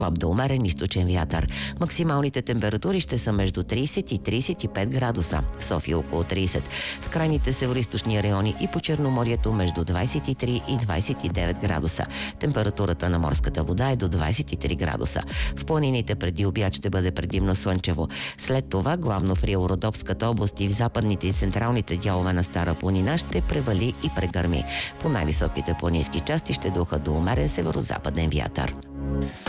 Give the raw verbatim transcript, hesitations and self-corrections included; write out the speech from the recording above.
Слаб до умерен източен вятър. Максималните температури ще са между трийсет и трийсет и пет градуса. В София около трийсет. В крайните североизточни райони и по Черноморието между двайсет и три и двайсет и девет градуса. Температурата на морската вода е до двайсет и три градуса. В планините преди обяд ще бъде предимно слънчево. След това, главно в Рило-Родопската област и в западните и централните дялове на Стара планина ще превали и прегърми. По най-високите планински части ще духа до умерен северо-западен вятър.